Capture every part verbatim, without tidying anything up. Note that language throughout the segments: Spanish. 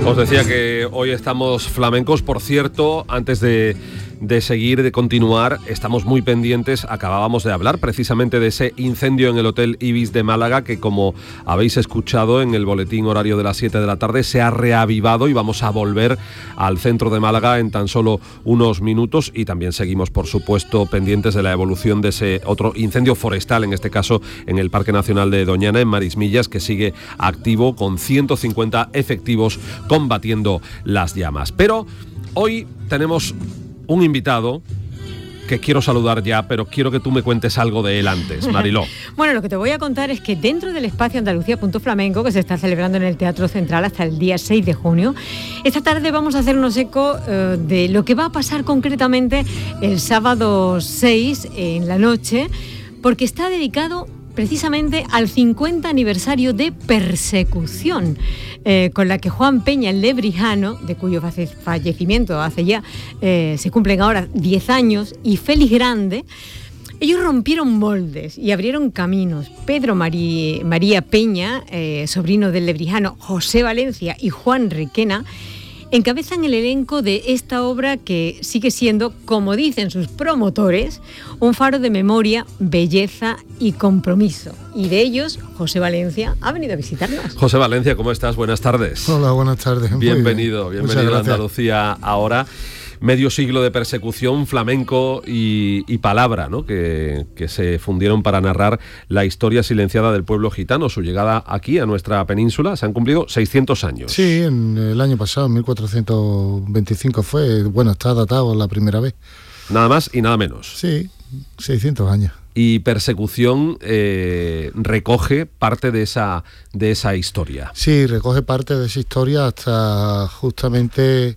Os decía que hoy estamos flamencos. Por cierto, antes de, de seguir, de continuar, estamos muy pendientes. Acabábamos de hablar precisamente de ese incendio en el Hotel Ibis de Málaga, que, como habéis escuchado en el boletín horario de las siete de la tarde, se ha reavivado y vamos a volver al centro de Málaga en tan solo unos minutos. Y también seguimos, por supuesto, pendientes de la evolución de ese otro incendio forestal, en este caso en el Parque Nacional de Doñana, en Marismillas, que sigue activo con ciento cincuenta efectivos combatiendo las llamas. Pero hoy tenemos un invitado que quiero saludar ya, pero quiero que tú me cuentes algo de él antes, Mariló. Bueno, lo que te voy a contar es que dentro del espacio Andalucía Punto Flamenco, que se está celebrando en el Teatro Central hasta el día seis de junio, esta tarde vamos a hacernos eco eh, de lo que va a pasar concretamente el sábado seis en la noche, porque está dedicado precisamente al cincuenta aniversario de Persecución, eh, con la que Juan Peña el Lebrijano, de cuyo fallecimiento hace ya, eh, se cumplen ahora diez años, y Félix Grande, ellos rompieron moldes y abrieron caminos. Pedro Marí, María Peña, eh, sobrino del Lebrijano, José Valencia y Juan Requena, encabezan el elenco de esta obra que sigue siendo, como dicen sus promotores, un faro de memoria, belleza y compromiso. Y de ellos, José Valencia ha venido a visitarnos. José Valencia, ¿cómo estás? Buenas tardes. Hola, buenas tardes. Bienvenido, bien. bienvenido a Andalucía ahora. Medio siglo de persecución, flamenco y, y palabra, ¿no? Que, que se fundieron para narrar la historia silenciada del pueblo gitano. Su llegada aquí, a nuestra península, se han cumplido seiscientos años. Sí, en el año pasado, en mil cuatrocientos veinticinco fue, bueno, está datado la primera vez. Nada más y nada menos. Sí, seiscientos años. Y Persecución eh, recoge parte de esa, de esa historia. Sí, recoge parte de esa historia hasta justamente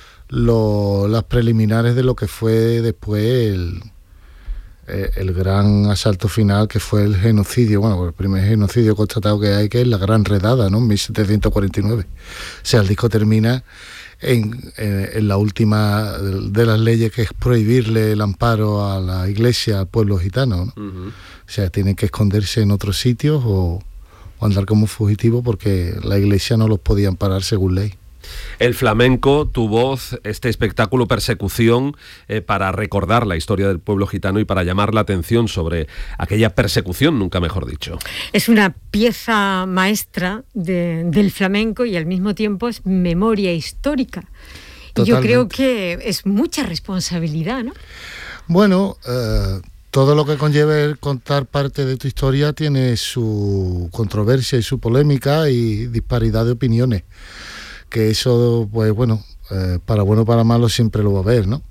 Lo, las preliminares de lo que fue después el, el gran asalto final, que fue el genocidio, bueno, el primer genocidio constatado que hay, que es la Gran Redada, ¿no? En mil setecientos cuarenta y nueve. O sea, el disco termina en, en, en la última de las leyes, que es prohibirle el amparo a la iglesia, al pueblo gitano, ¿no? Uh-huh. O sea, tienen que esconderse en otros sitios o, o andar como fugitivos, porque la iglesia no los podía amparar según ley. El flamenco, tu voz, este espectáculo Persecución, eh, para recordar la historia del pueblo gitano y para llamar la atención sobre aquella persecución, nunca mejor dicho. Es una pieza maestra de, del flamenco y al mismo tiempo es memoria histórica. Totalmente. Y yo creo que es mucha responsabilidad, ¿no? Bueno, eh, todo lo que conlleve el contar parte de tu historia tiene su controversia y su polémica y disparidad de opiniones. Que eso, pues bueno, eh, para bueno o para malo siempre lo va a haber, ¿no?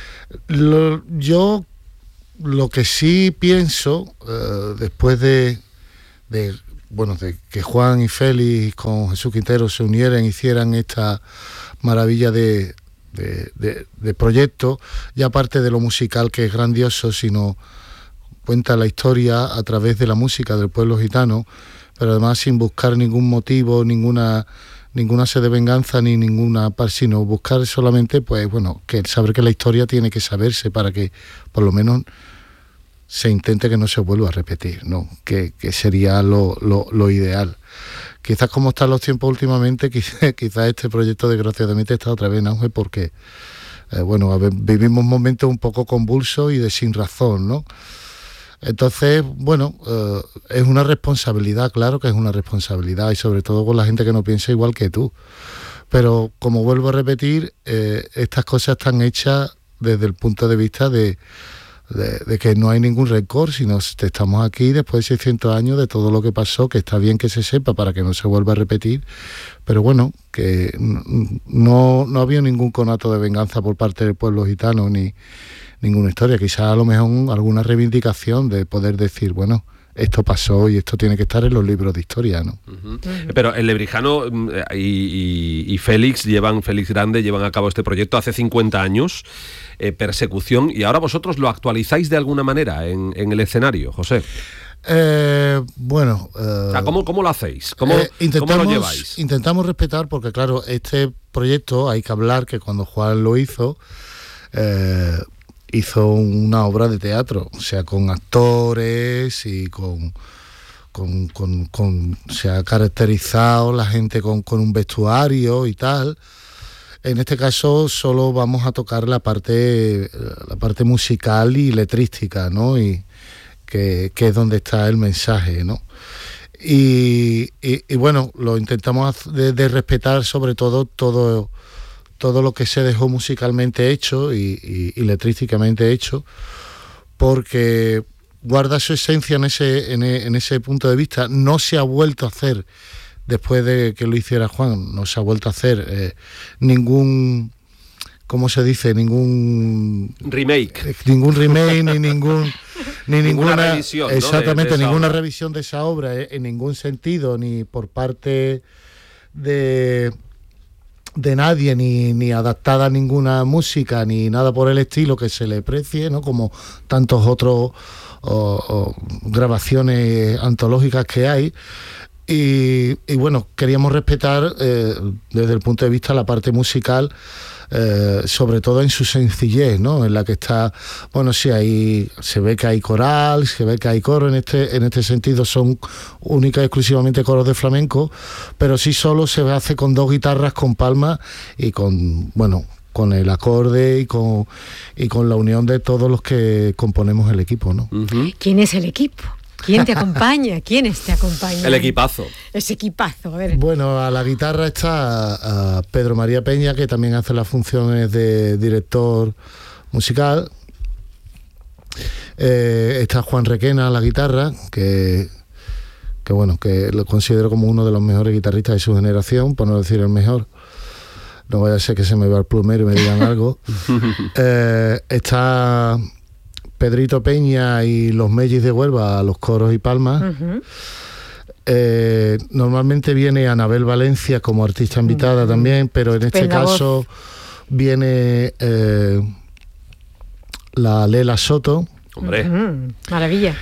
Lo, yo lo que sí pienso, eh, después de, de, bueno, de que Juan y Félix con Jesús Quintero se unieran, hicieran esta maravilla de, de, de, de proyecto, ya aparte de lo musical, que es grandioso, sino cuenta la historia a través de la música del pueblo gitano, pero además sin buscar ningún motivo, ninguna... ninguna sed de venganza ni ninguna par, sino buscar solamente, pues bueno, que saber que la historia tiene que saberse para que por lo menos se intente que no se vuelva a repetir, ¿no? Que, que sería lo, lo, lo ideal. Quizás como están los tiempos últimamente, quizás, quizás este proyecto desgraciadamente está otra vez en auge porque, eh, bueno, a ver, vivimos momentos un poco convulsos y de sin razón, ¿no? Entonces, bueno, eh, es una responsabilidad, claro que es una responsabilidad, y sobre todo con la gente que no piensa igual que tú. Pero, como vuelvo a repetir, eh, estas cosas están hechas desde el punto de vista de, de, de que no hay ningún rencor, sino que estamos aquí después de seiscientos años de todo lo que pasó, que está bien que se sepa para que no se vuelva a repetir, pero bueno, que no, no había ningún conato de venganza por parte del pueblo gitano, ni ninguna historia, quizás a lo mejor alguna reivindicación de poder decir, bueno, esto pasó y esto tiene que estar en los libros de historia, ¿no? Uh-huh. Uh-huh. Pero el Lebrijano y, y, y Félix llevan, Félix Grande llevan a cabo este proyecto hace cincuenta años, eh, Persecución, y ahora vosotros lo actualizáis de alguna manera en, en el escenario, José. Eh, bueno, eh, o sea, ¿cómo, ¿cómo lo hacéis? ¿Cómo, eh, ¿Cómo lo lleváis? Intentamos respetar, porque claro, este proyecto hay que hablar que cuando Juan lo hizo, eh, hizo una obra de teatro, o sea, con actores y con, con, con, con, se ha caracterizado la gente con, con un vestuario y tal. En este caso solo vamos a tocar la parte, la parte musical y letrística, ¿no? Y que, que es donde está el mensaje, ¿no? Y, y, y bueno, lo intentamos de, de respetar sobre todo todo todo lo que se dejó musicalmente hecho y, y, y letrísticamente hecho, porque guarda su esencia en ese, en, en ese punto de vista. No se ha vuelto a hacer, después de que lo hiciera Juan, no se ha vuelto a hacer eh, ningún, ¿cómo se dice? Ningún remake. Eh, ningún remake, ni ningún... Ni ninguna, ninguna revisión, ¿no? Exactamente, de, de ninguna obra. revisión de esa obra, eh, en ningún sentido, ni por parte de, de nadie, ni, ni adaptada a ninguna música, ni nada por el estilo que se le precie, ¿no? Como tantos otros o, o, grabaciones antológicas que hay. Y, y bueno, queríamos respetar eh, desde el punto de vista la parte musical, eh, sobre todo en su sencillez, ¿no? En la que está, bueno, sí, ahí se ve que hay coral, se ve que hay coro, en este, en este sentido son únicas y exclusivamente coros de flamenco, pero sí solo se hace con dos guitarras con palmas y con, bueno, con el acorde y con, y con la unión de todos los que componemos el equipo, ¿no? Uh-huh. ¿Quién es el equipo? ¿Quién te acompaña? ¿Quiénes te acompañan? El equipazo. Ese equipazo, a ver. Bueno, a la guitarra está a Pedro María Peña, que también hace las funciones de director musical. Eh, está Juan Requena a la guitarra, que, que bueno, que lo considero como uno de los mejores guitarristas de su generación, por no decir el mejor. No vaya a ser que se me va el plumero y me digan algo. eh, está Pedrito Peña y los Mellis de Huelva a los coros y palmas. Uh-huh. Eh, normalmente viene Anabel Valencia como artista invitada uh-huh. también, pero en este caso viene eh, la Lela Soto. Hombre. Uh-huh. Maravilla.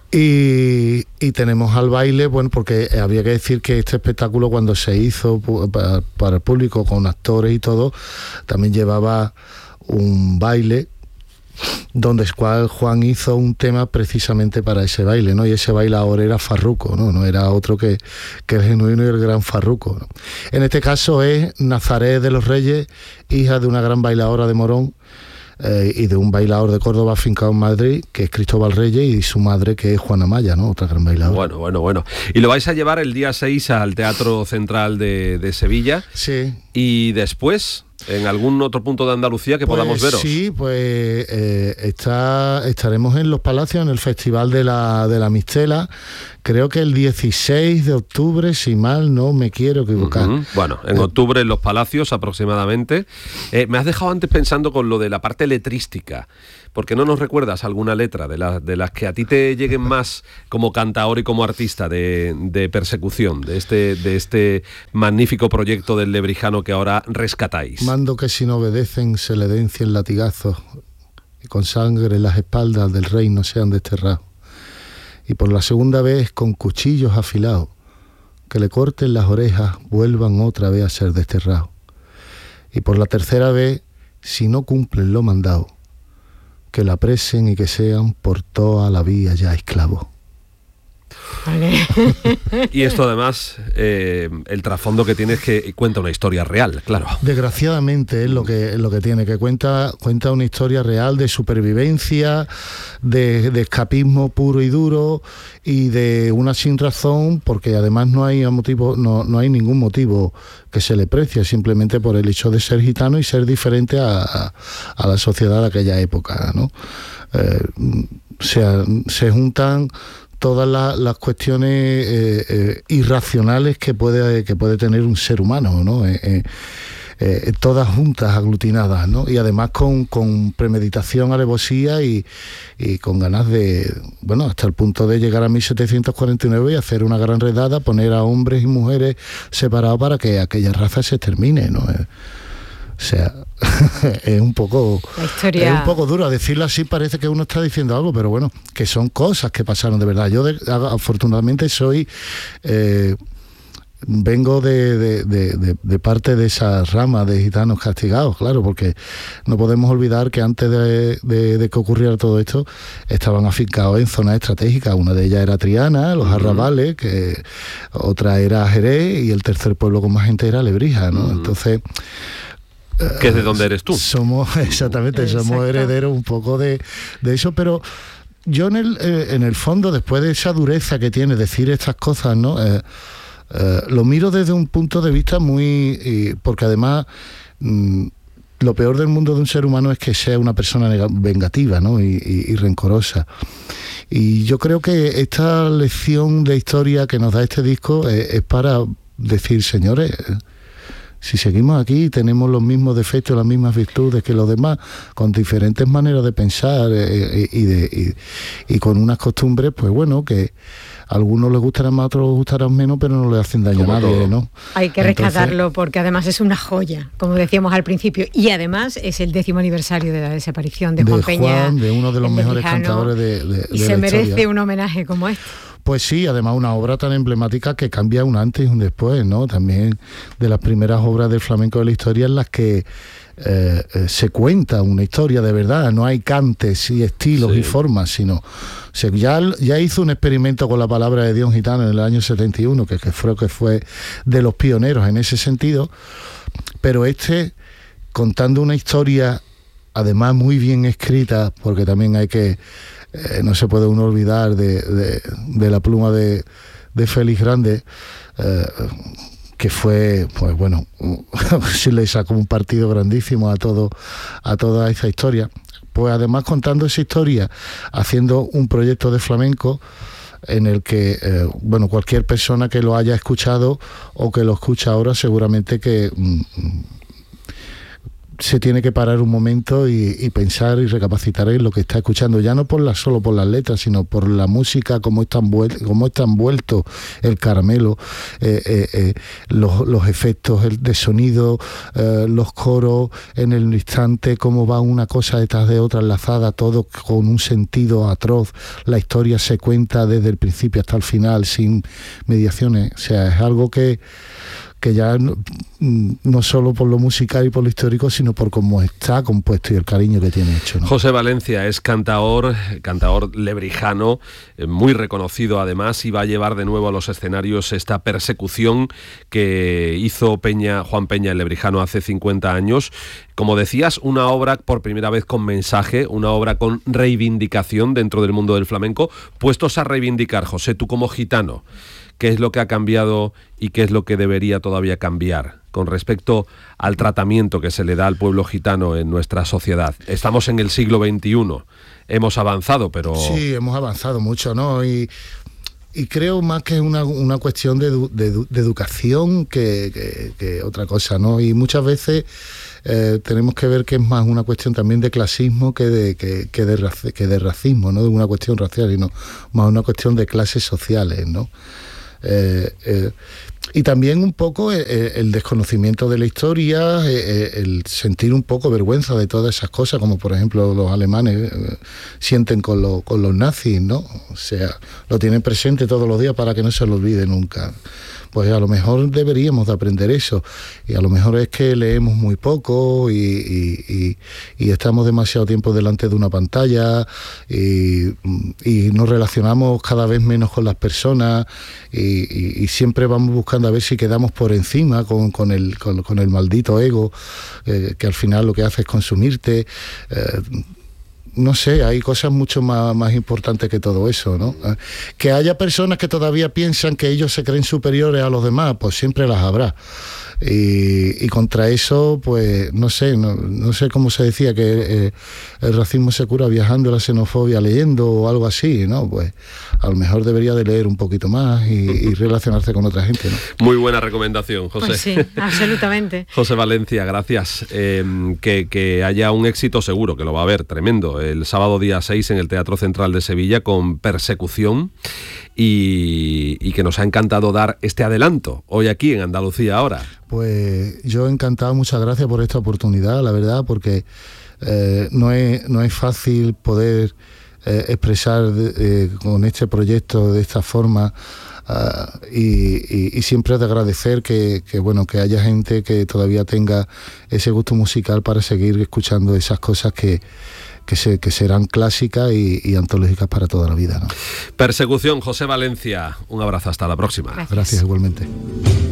Y, y tenemos al baile, bueno, porque había que decir que este espectáculo, cuando se hizo para, para el público con actores y todo, también llevaba un baile donde cual Juan hizo un tema precisamente para ese baile, ¿no? Y ese bailador era Farruco, ¿no? No era otro que, que el genuino y el gran Farruco, ¿no? En este caso es Nazaret de los Reyes, hija de una gran bailadora de Morón, eh, y de un bailador de Córdoba afincado en Madrid, que es Cristóbal Reyes, y su madre, que es Juana Maya, ¿no? Otra gran bailadora. Bueno, bueno, bueno. Y lo vais a llevar el día seis al Teatro Central de, de Sevilla. Sí. Y después, ¿en algún otro punto de Andalucía que pues podamos veros? Sí, pues eh, está, estaremos en Los Palacios, en el Festival de la, de la Mistela, creo que el dieciséis de octubre, si mal no me quiero equivocar. Uh-huh. Bueno, en octubre en Los Palacios aproximadamente. Eh, me has dejado antes pensando con lo de la parte letrística. ¿Por qué no nos recuerdas alguna letra de, la, de las que a ti te lleguen más como cantaor y como artista de, de Persecución, de este, de este magnífico proyecto del Lebrijano que ahora rescatáis? Mando que si no obedecen se le den cien latigazos y con sangre las espaldas del rey no sean desterrados. Y por la segunda vez con cuchillos afilados que le corten las orejas vuelvan otra vez a ser desterrados. Y por la tercera vez, si no cumplen lo mandado, que la presen y que sean por toda la vida ya esclavos. Vale. Y esto además, eh, el trasfondo que tiene es que cuenta una historia real, claro. Desgraciadamente es lo que, es lo que tiene, que cuenta, cuenta una historia real de supervivencia, de, de escapismo puro y duro y de una sin razón, porque además no hay motivo, no, no hay ningún motivo que se le precie, simplemente por el hecho de ser gitano y ser diferente a, a, a la sociedad de aquella época, ¿no? Eh, se, se juntan todas la, las cuestiones eh, eh, irracionales que puede, que puede tener un ser humano, ¿no? Eh, eh, eh, todas juntas, aglutinadas, ¿no? Y además con, con premeditación, alevosía y, y con ganas de, bueno, hasta el punto de llegar a mil setecientos cuarenta y nueve y hacer una gran redada, poner a hombres y mujeres separados para que aquella raza se termine, ¿no? Eh, o sea, es un poco la historia... es un poco duro decirlo así, parece que uno está diciendo algo, pero bueno, que son cosas que pasaron de verdad. Yo de, afortunadamente soy eh, vengo de, de, de, de, de parte de esa rama de gitanos castigados, claro, porque no podemos olvidar que antes de, de, de que ocurriera todo esto, estaban afincados en zonas estratégicas. Una de ellas era Triana, los arrabales, que otra era Jerez, y el tercer pueblo con más gente era Lebrija, ¿no? Uh-huh. Entonces... ¿Qué es de dónde eres tú? Somos, exactamente, Exacto. somos herederos un poco de, de eso, pero yo en el, eh, en el fondo, después de esa dureza que tiene decir estas cosas, ¿no? Eh, eh, lo miro desde un punto de vista muy... Eh, porque además... Mm, lo peor del mundo de un ser humano es que sea una persona vengativa, ¿no? y, y, y rencorosa. Y yo creo que esta lección de historia que nos da este disco es, es para decir, señores, si seguimos aquí tenemos los mismos defectos, las mismas virtudes que los demás, con diferentes maneras de pensar eh, y, de, y, y con unas costumbres, pues bueno, que a algunos les gustarán más, a otros les gustarán menos, pero no le hacen daño a nadie, ¿no? Hay que rescatarlo. Entonces, porque además es una joya, como decíamos al principio, y además es el décimo aniversario de la desaparición de Juan de Peña, Juan, de uno de los mejores Lebrija, cantadores de, de, y de se la merece historia. un homenaje como este. Pues sí, además una obra tan emblemática que cambia un antes y un después, ¿no? También de las primeras obras del flamenco de la historia en las que eh, eh, se cuenta una historia de verdad, no hay cantes y estilos sí. y formas, sino se, ya, ya hizo un experimento con la palabra de Dios gitano en el año setenta y uno, que, que, fue, que fue de los pioneros en ese sentido, pero este, contando una historia además muy bien escrita, porque también hay que... Eh, no se puede uno olvidar de, de, de la pluma de, de Félix Grande, eh, que fue, pues bueno, si le sacó un partido grandísimo a todo, a toda esa historia. Pues además contando esa historia, haciendo un proyecto de flamenco en el que, eh, bueno, cualquier persona que lo haya escuchado o que lo escucha ahora, seguramente que... Mm, se tiene que parar un momento y, y pensar y recapacitar en lo que está escuchando, ya no por la, solo por las letras, sino por la música, cómo está envuelto, cómo está envuelto el caramelo, eh, eh, eh, los, los efectos de sonido, eh, los coros en el instante, cómo va una cosa detrás de otra enlazada, todo con un sentido atroz. La historia se cuenta desde el principio hasta el final sin mediaciones. O sea, es algo que que ya no, no solo por lo musical y por lo histórico, sino por cómo está compuesto y el cariño que tiene hecho, ¿no? José Valencia es cantaor, cantaor lebrijano, muy reconocido además, y va a llevar de nuevo a los escenarios esta persecución que hizo Peña, Juan Peña el lebrijano hace cincuenta años. Como decías, una obra por primera vez con mensaje, una obra con reivindicación dentro del mundo del flamenco. Puestos a reivindicar, José, tú como gitano, ¿qué es lo que ha cambiado y qué es lo que debería todavía cambiar con respecto al tratamiento que se le da al pueblo gitano en nuestra sociedad? Estamos en el siglo veintiuno, hemos avanzado, pero... Sí, hemos avanzado mucho, ¿no? Y, y creo más que es una, una cuestión de, de, de educación que, que, que otra cosa, ¿no? Y muchas veces eh, tenemos que ver que es más una cuestión también de clasismo que de, que, que de, raci- que de racismo, no de una cuestión racial, sino más una cuestión de clases sociales, ¿no? Eh, eh, y también un poco el, el desconocimiento de la historia, eh, el sentir un poco vergüenza de todas esas cosas, como por ejemplo los alemanes eh, sienten con, lo, con los nazis, ¿no? O sea, lo tienen presente todos los días para que no se lo olvide nunca. Pues a lo mejor deberíamos de aprender eso, y a lo mejor es que leemos muy poco y, y, y, y estamos demasiado tiempo delante de una pantalla y, y nos relacionamos cada vez menos con las personas y, y, y siempre vamos buscando a ver si quedamos por encima con, con, el, con, con el maldito ego, eh, que al final lo que hace es consumirte. Eh, No sé, hay cosas mucho más, más importantes que todo eso, ¿no? Que haya personas que todavía piensan que ellos se creen superiores a los demás, pues siempre las habrá. Y, y contra eso, pues no sé, no, no sé cómo se decía que eh, el racismo se cura viajando, la xenofobia leyendo o algo así, ¿no? Pues a lo mejor debería de leer un poquito más y, y relacionarse con otra gente, ¿no? Muy buena recomendación, José. Pues sí, absolutamente. José Valencia, gracias. Eh, que, que haya un éxito seguro, que lo va a haber, tremendo. El sábado día seis en el Teatro Central de Sevilla con Persecución. Y, y que nos ha encantado dar este adelanto hoy aquí en Andalucía Ahora. Pues yo encantado, muchas gracias por esta oportunidad, la verdad, porque eh, no es, no es fácil poder eh, expresar eh, con este proyecto de esta forma uh, y, y, y siempre de agradecer que, que, bueno, que haya gente que todavía tenga ese gusto musical para seguir escuchando esas cosas que Que, se, que serán clásicas y, y antológicas para toda la vida, ¿no? Persecución, José Valencia, un abrazo, hasta la próxima. Gracias, Gracias igualmente.